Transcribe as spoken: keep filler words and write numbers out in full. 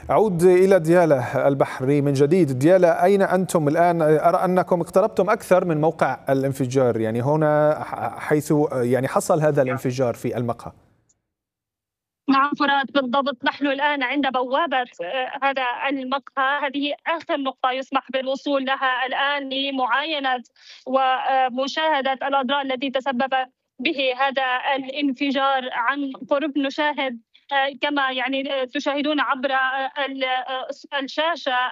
أعود إلى ديالى البحري من جديد. ديالى، أين أنتم الآن؟ أرى أنكم اقتربتم أكثر من موقع الانفجار، يعني هنا حيث يعني حصل هذا الانفجار في المقهى. نعم فرات، بالضبط. نحن الآن عند بوابة هذا المقهى. هذه آخر نقطة يسمح بالوصول لها الآن لمعاينة ومشاهدة الأضرار التي تسبب به هذا الانفجار عن قرب. نشاهد كما يعني تشاهدون عبر الشاشة